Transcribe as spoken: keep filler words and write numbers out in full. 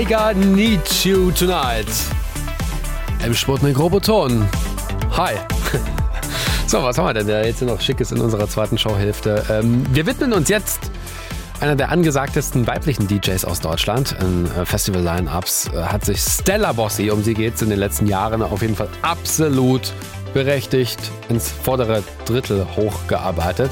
I Need You Tonight. Im Sputnik Roboton. Hi. So, was haben wir denn da jetzt noch Schickes in unserer zweiten Showhälfte? Ähm, wir widmen uns jetzt einer der angesagtesten weiblichen D Js aus Deutschland. In äh, Festival-Line-Ups äh, hat sich Stella Bossi, um sie geht's in den letzten Jahren auf jeden Fall absolut berechtigt ins vordere Drittel hochgearbeitet.